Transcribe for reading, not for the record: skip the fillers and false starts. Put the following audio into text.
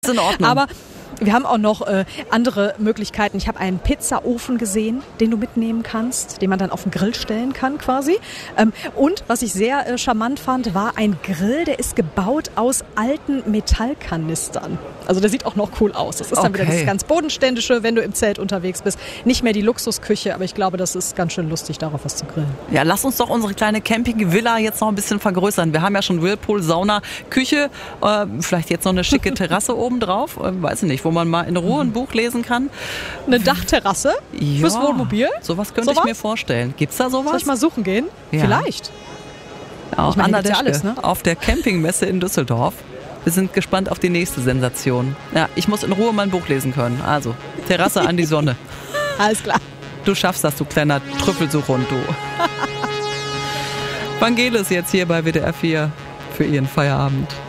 Ist in Ordnung. Aber wir haben auch noch andere Möglichkeiten. Ich habe einen Pizzaofen gesehen, den du mitnehmen kannst, den man dann auf den Grill stellen kann quasi. Und was ich sehr charmant fand, war ein Grill, der ist gebaut aus alten Metallkanistern. Also der sieht auch noch cool aus. Das ist dann wieder das ganz Bodenständische, wenn du im Zelt unterwegs bist. Nicht mehr die Luxusküche, aber ich glaube, das ist ganz schön lustig, darauf was zu grillen. Ja, lass uns doch unsere kleine Camping-Villa jetzt noch ein bisschen vergrößern. Wir haben ja schon Whirlpool, Sauna, Küche, vielleicht jetzt noch eine schicke Terrasse oben drauf. Weiß ich nicht, wo man mal in Ruhe ein Buch lesen kann. Eine Dachterrasse fürs Wohnmobil? Sowas könnte ich mir vorstellen. Gibt's da sowas? Soll ich mal suchen gehen? Ja. Vielleicht. Auch an der alles, ne? Auf der Campingmesse in Düsseldorf. Wir sind gespannt auf die nächste Sensation. Ja, ich muss in Ruhe mein Buch lesen können. Also, Terrasse an die Sonne. Alles klar. Du schaffst das, du kleiner Trüffelsuchhund, du. Vangelis jetzt hier bei WDR 4 für ihren Feierabend.